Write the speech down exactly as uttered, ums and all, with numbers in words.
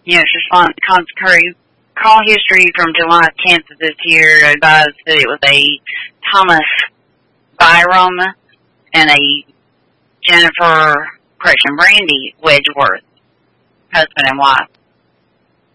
Yes, response consecrate call history from July tenth of this year advised that it was a Thomas Byram and a Jennifer, correction, Brandy Wedgeworth, husband and wife.